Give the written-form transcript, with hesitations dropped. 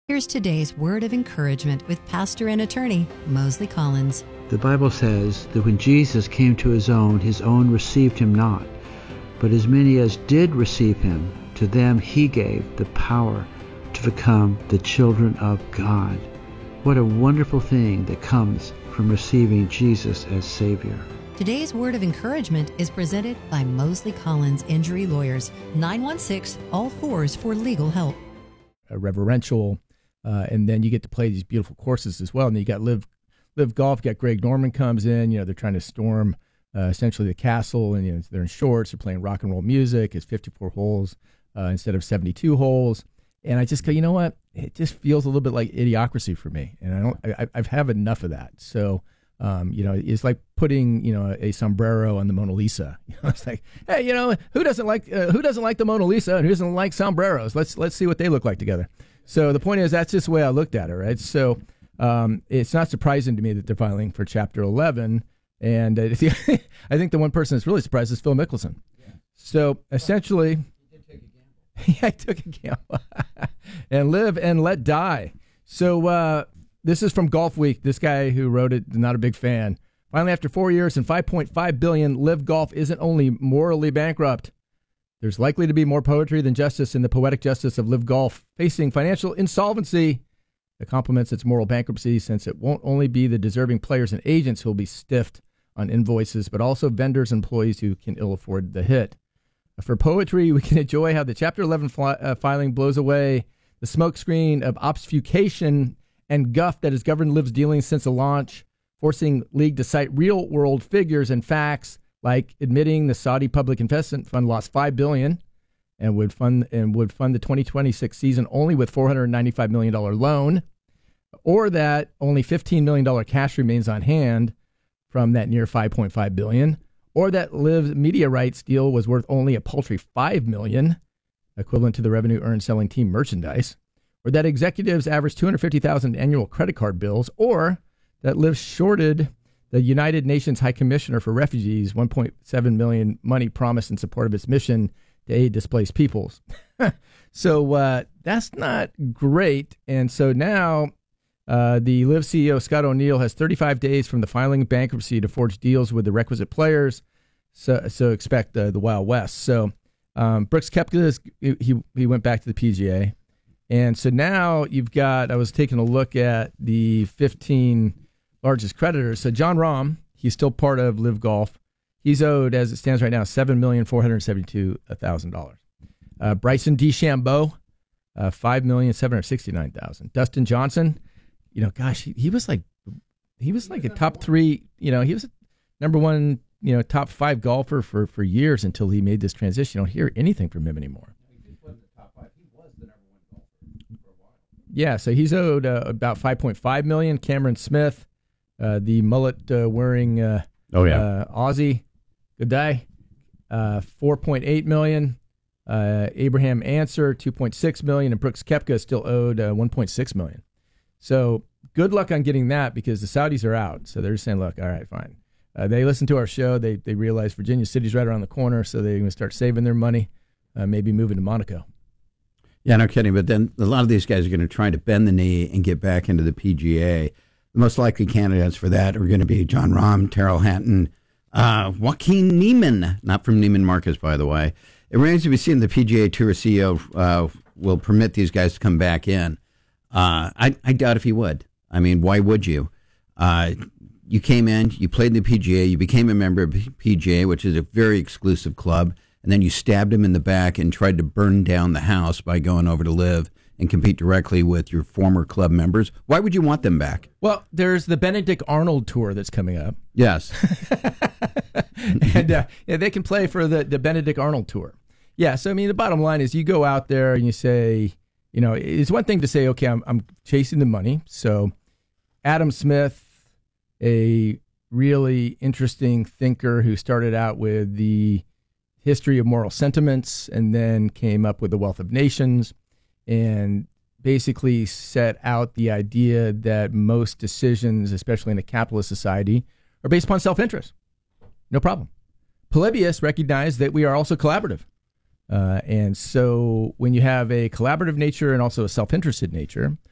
Here's today's word of encouragement with pastor and attorney Mosley Collins. The Bible says that when Jesus came to his own received him not. But as many as did receive him, to them he gave the power to become the children of God. What a wonderful thing that comes from receiving Jesus as Savior. Today's word of encouragement is presented by Mosley Collins Injury Lawyers, 916-ALL-4s for legal help. Reverential, and then you get to play these beautiful courses as well. And then you got Live Golf. You got Greg Norman comes in. You know, they're trying to storm essentially the castle, and you know they're in shorts. They're playing rock and roll music. It's 54 holes instead of 72 holes. And I just go, you know what? It just feels a little bit like Idiocracy for me, and I've had enough of that. So. You know, it's like putting, you know, a sombrero on the Mona Lisa. You know, it's like, hey, you know, who doesn't like the Mona Lisa and who doesn't like sombreros? Let's see what they look like together. So the point is, that's just the way I looked at it, right? So it's not surprising to me that they're filing for Chapter 11, and I think the one person that's really surprised is Phil Mickelson. Yeah. So essentially, he did take a gamble. Yeah, I took a gamble and live and let die. So. This is from Golf Week. This guy who wrote it, not a big fan. Finally, after 4 years and $5.5 billion, Live Golf isn't only morally bankrupt. There's likely to be more poetry than justice in the poetic justice of Live Golf, facing financial insolvency that complements its moral bankruptcy, since it won't only be the deserving players and agents who will be stiffed on invoices, but also vendors and employees who can ill afford the hit. For poetry, we can enjoy how the Chapter 11 filing blows away the smokescreen of obfuscation and guff that has governed Liv's dealings since the launch, forcing League to cite real-world figures and facts, like admitting the Saudi Public Investment Fund lost $5 billion and would fund the 2026 season only with $495 million loan, or that only $15 million cash remains on hand from that near $5.5 billion, or that Liv's media rights deal was worth only a paltry $5 million, equivalent to the revenue earned selling team merchandise, or that executives average $250,000 annual credit card bills, or that Liv shorted the United Nations High Commissioner for Refugees $1.7 million money promised in support of its mission to aid displaced peoples. So that's not great. And so now the Liv CEO, Scott O'Neill, has 35 days from the filing of bankruptcy to forge deals with the requisite players. So expect the Wild West. So Brooks Koepka, he went back to the PGA. And so now you've got, I was taking a look at the 15 largest creditors. So John Rahm, he's still part of Live Golf. He's owed, as it stands right now, $7,472,000. Bryson DeChambeau, $5,769,000. Dustin Johnson, you know, gosh, he was like a top three, you know, he was a number one, you know, top five golfer for years until he made this transition. You don't hear anything from him anymore. Yeah, so he's owed about $5.5 million. Cameron Smith, the mullet-wearing Aussie, good day, $4.8 million. Abraham Answer, $2.6 million, and Brooks Koepka is still owed $1.6 million. So good luck on getting that, because the Saudis are out. So they're just saying, look, all right, fine. They listen to our show. They realize Virginia City's right around the corner, so they're going to start saving their money, maybe moving to Monaco. Yeah, no kidding. But then a lot of these guys are going to try to bend the knee and get back into the PGA. The most likely candidates for that are going to be John Rahm, Terrell Hatton, Joaquin Niemann, not from Neiman Marcus, by the way. It remains to be seen if the PGA Tour CEO will permit these guys to come back in. I doubt if he would. I mean, why would you? You came in, you played in the PGA, you became a member of PGA, which is a very exclusive club, and then you stabbed him in the back and tried to burn down the house by going over to Live and compete directly with your former club members. Why would you want them back? Well, there's the Benedict Arnold Tour that's coming up. Yes. And yeah, they can play for the Benedict Arnold Tour. Yeah, so I mean, the bottom line is you go out there and you say, you know, it's one thing to say, okay, I'm chasing the money. So Adam Smith, a really interesting thinker who started out with the History of Moral Sentiments and then came up with The Wealth of Nations, and basically set out the idea that most decisions, especially in a capitalist society, are based upon self-interest. No problem. Polybius recognized that we are also collaborative. And so when you have a collaborative nature and also a self-interested nature,